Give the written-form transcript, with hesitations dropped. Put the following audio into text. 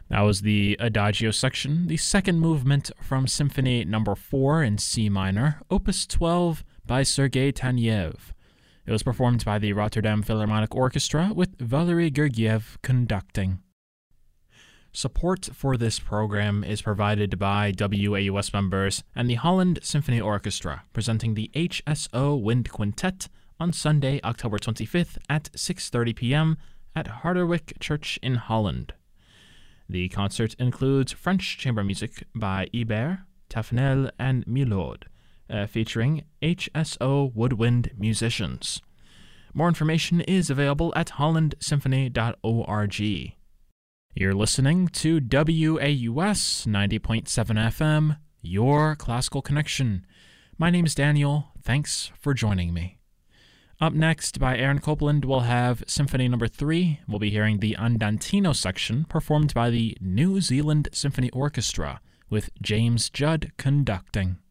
That was the Adagio section, the second movement from Symphony No. 4 in C minor, Opus 12 by Sergei Taneyev. It was performed by the Rotterdam Philharmonic Orchestra with Valery Gergiev conducting. Support for this program is provided by WAUS members and the Holland Symphony Orchestra, presenting the HSO Wind Quintet on Sunday, October 25th at 6:30 p.m. at Harderwijk Church in Holland. The concert includes French chamber music by Ibert, Tafnel, and Milhaud, featuring HSO woodwind musicians. More information is available at hollandsymphony.org. You're listening to WAUS 90.7 FM, your classical connection. My name is Daniel. Thanks for joining me. Up next, by Aaron Copland, we'll have Symphony No. 3. We'll be hearing the Andantino section performed by the New Zealand Symphony Orchestra with James Judd conducting.